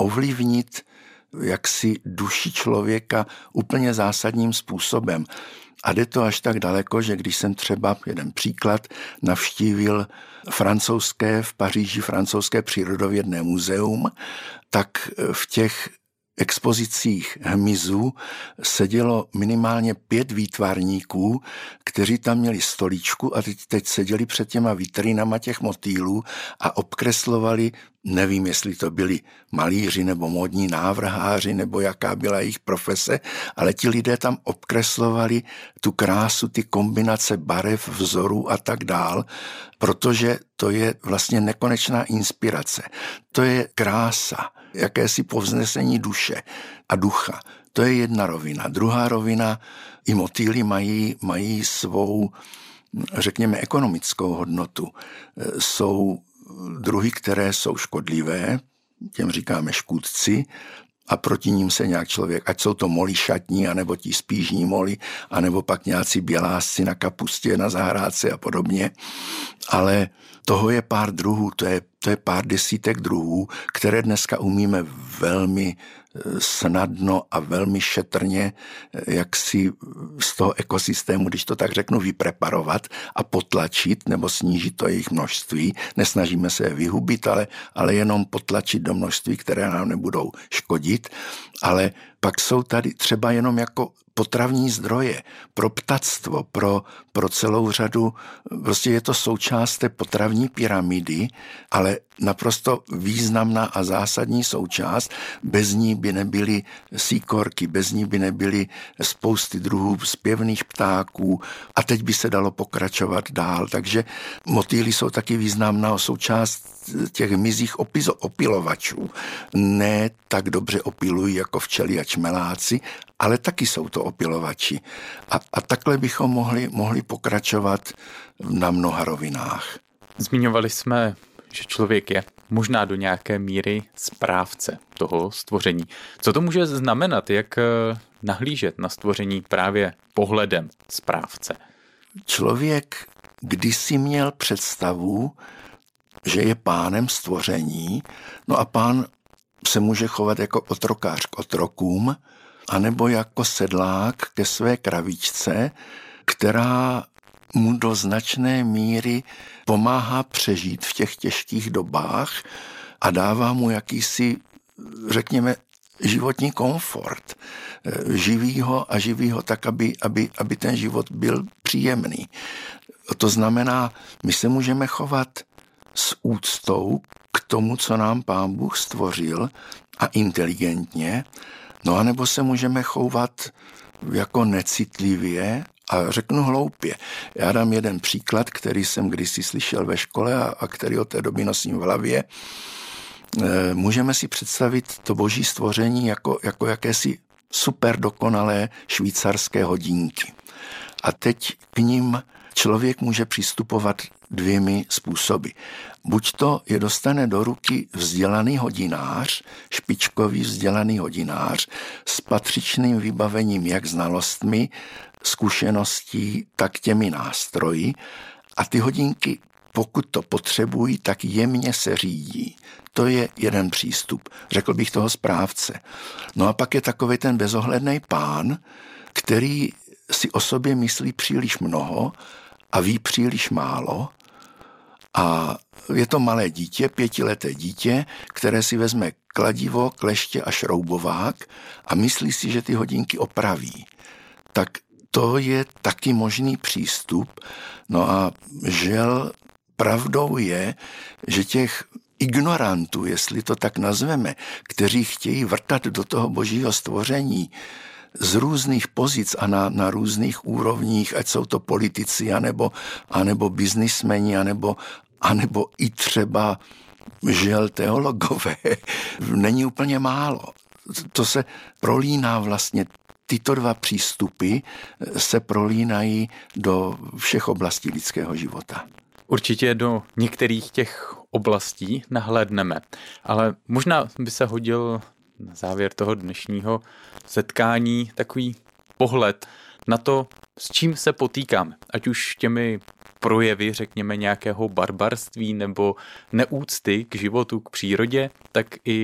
ovlivnit jaksi duši člověka úplně zásadním způsobem. A jde to až tak daleko, že když jsem třeba, jeden příklad, navštívil v Paříži francouzské přírodovědné muzeum, tak v těch expozicích hmyzu sedělo minimálně 5 výtvarníků, kteří tam měli stolíčku a teď seděli před těma vitrinama těch motýlů a obkreslovali, nevím, jestli to byli malíři nebo módní návrháři, nebo jaká byla jejich profese, ale ti lidé tam obkreslovali tu krásu, ty kombinace barev, vzorů a tak dál, protože to je vlastně nekonečná inspirace. To je krása, jakési povznesení duše a ducha. To je jedna rovina. Druhá rovina, i motýly mají svou, řekněme, ekonomickou hodnotu. Jsou druhy, které jsou škodlivé, těm říkáme škůdci, a proti ním se nějak člověk, ať jsou to moly šatní, anebo ti spížní moly, anebo pak nějací bělásci na kapustě, na zahrádce a podobně. Ale toho je pár druhů, to je pár desítek druhů, které dneska umíme velmi snadno a velmi šetrně jaksi z toho ekosystému, když to tak řeknu, vypreparovat a potlačit nebo snížit to jejich množství. Nesnažíme se je vyhubit, ale jenom potlačit do množství, které nám nebudou škodit. Ale pak jsou tady třeba jenom jako potravní zdroje pro ptactvo, pro celou řadu, prostě je to součást té potravní pyramidy, ale naprosto významná a zásadní součást. Bez ní by nebyly síkorky, bez ní by nebyly spousty druhů zpěvných ptáků a teď by se dalo pokračovat dál. Takže motýly jsou taky významná součást těch hmyzích opilovačů. Ne tak dobře opilují jako včely a čmeláci, ale taky jsou to opilovači. A takhle bychom mohli pokračovat na mnoha rovinách. Zmiňovali jsme, že člověk je možná do nějaké míry správce toho stvoření. Co to může znamenat, jak nahlížet na stvoření právě pohledem správce? Člověk kdysi měl představu, že je pánem stvoření, no a pán se může chovat jako otrokář k otrokům, anebo jako sedlák ke své kravičce, která mu do značné míry pomáhá přežít v těch těžkých dobách a dává mu jakýsi, řekněme, životní komfort. Živýho tak, aby ten život byl příjemný. To znamená, my se můžeme chovat s úctou k tomu, co nám Pán Bůh stvořil a inteligentně, no anebo se můžeme chovat jako necitlivě a řeknu hloupě. Já dám jeden příklad, který jsem kdysi slyšel ve škole a který od té doby nosím v hlavě. Můžeme si představit to boží stvoření jako jakési super dokonalé švýcarské hodinky. A teď k nim člověk může přistupovat 2 způsoby. Buď to je dostane do ruky vzdělaný hodinář, špičkový vzdělaný hodinář s patřičným vybavením jak znalostmi, zkušeností, tak těmi nástroji a ty hodinky, pokud to potřebují, tak jemně se řídí. To je jeden přístup, řekl bych toho správce. No a pak je takový ten bezohledný pán, který si o sobě myslí příliš mnoho a ví příliš málo a je to malé dítě, 5leté dítě, které si vezme kladivo, kleště a šroubovák a myslí si, že ty hodinky opraví. Tak to je taky možný přístup. No a žel pravdou je, že těch ignorantů, jestli to tak nazveme, kteří chtějí vrtat do toho božího stvoření z různých pozic a na různých úrovních, ať jsou to politici, anebo biznismeni, anebo i třeba žel teologové, není úplně málo. To se prolíná vlastně, tyto 2 přístupy se prolínají do všech oblastí lidského života. Určitě do některých těch oblastí nahlédneme, ale možná by se hodil na závěr toho dnešního setkání takový pohled na to, s čím se potýkáme, ať už těmi projevy, řekněme, nějakého barbarství nebo neúcty k životu, k přírodě, tak i